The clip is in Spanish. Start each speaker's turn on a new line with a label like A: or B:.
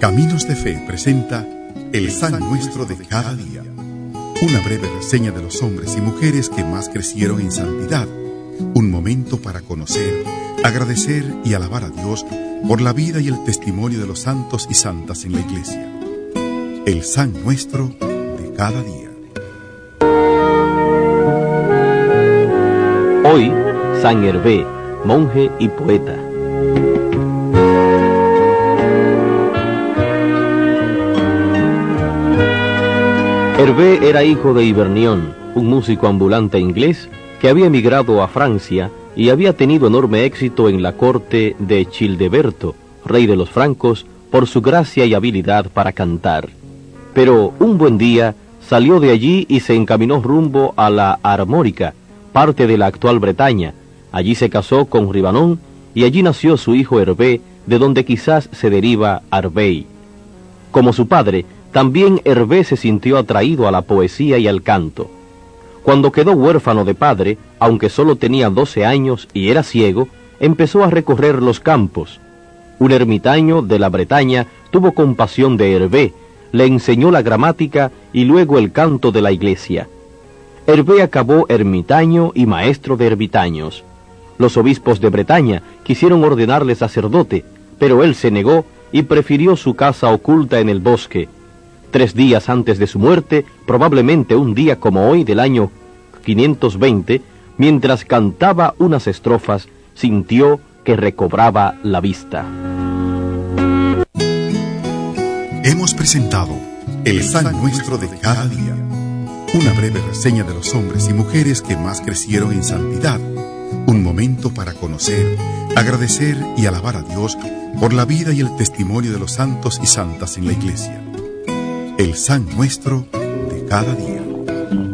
A: Caminos de Fe presenta El San Nuestro de cada día, una breve reseña de los hombres y mujeres que más crecieron en santidad, un momento para conocer, agradecer y alabar a Dios por la vida y el testimonio de los santos y santas en la Iglesia. El San Nuestro de cada día.
B: Hoy, San Hervé, monje y poeta. Hervé era hijo de Hibernión, un músico ambulante inglés que había emigrado a Francia y había tenido enorme éxito en la corte de Childeberto, rey de los francos, por su gracia y habilidad para cantar. Pero un buen día salió de allí y se encaminó rumbo a la Armórica, parte de la actual Bretaña. Allí se casó con Ribanon y allí nació su hijo Hervé, de donde quizás se deriva Arbey. Como su padre, también Hervé se sintió atraído a la poesía y al canto. Cuando quedó huérfano de padre, aunque solo tenía 12 años y era ciego, empezó a recorrer los campos. Un ermitaño de la Bretaña tuvo compasión de Hervé, le enseñó la gramática y luego el canto de la iglesia. Hervé acabó ermitaño y maestro de ermitaños. Los obispos de Bretaña quisieron ordenarle sacerdote, pero él se negó y prefirió su casa oculta en el bosque. 3 días antes de su muerte, probablemente un día como hoy del año 520, mientras cantaba unas estrofas, sintió que recobraba la vista.
A: Hemos presentado El San Nuestro de cada día, una breve reseña de los hombres y mujeres que más crecieron en santidad, un momento para conocer, agradecer y alabar a Dios por la vida y el testimonio de los santos y santas en la Iglesia. El San Nuestro de cada día.